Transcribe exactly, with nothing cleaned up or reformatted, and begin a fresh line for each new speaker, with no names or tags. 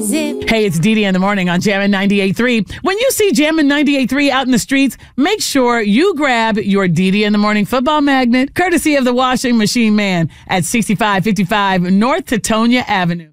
Zip.
Hey, it's Dee Dee in the morning on Jammin' ninety-eight point three. When you see Jammin' ninety-eight point three out in the streets, make sure you grab your Dee Dee in the morning football magnet, courtesy of the washing machine man at sixty-five fifty-five North Tetonia Avenue.